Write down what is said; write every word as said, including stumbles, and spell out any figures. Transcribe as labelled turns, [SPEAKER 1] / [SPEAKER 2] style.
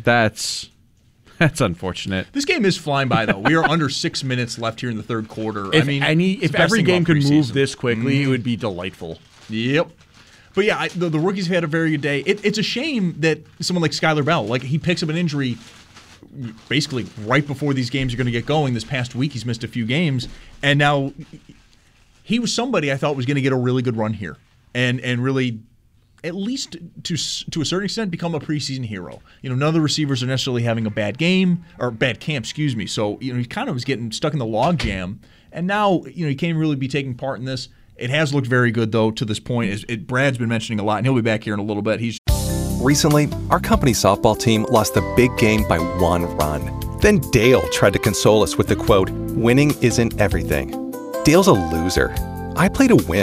[SPEAKER 1] That's that's unfortunate.
[SPEAKER 2] This game is flying by, though. We are under six minutes left here in the third quarter.
[SPEAKER 1] If
[SPEAKER 2] I mean,
[SPEAKER 1] any, if every game could move this quickly, mm. it would be delightful.
[SPEAKER 2] Yep. But yeah, I, the, the rookies have had a very good day. It, it's a shame that someone like Skyler Bell, like he picks up an injury basically right before these games are going to get going. This past week, he's missed a few games, and now he was somebody I thought was going to get a really good run here, and and really, at least to to a certain extent, become a preseason hero. You know, none of the receivers are necessarily having a bad game or bad camp, excuse me. So you know, he kind of was getting stuck in the log jam, and now you know he can't really be taking part in this. It has looked very good, though, to this point. It, it, Brad's been mentioning a lot, and he'll be back here in a little bit. He's
[SPEAKER 3] Recently, our company softball team lost the big game by one run. Then Dale tried to console us with the quote, "Winning isn't everything." Dale's a loser. I play to win.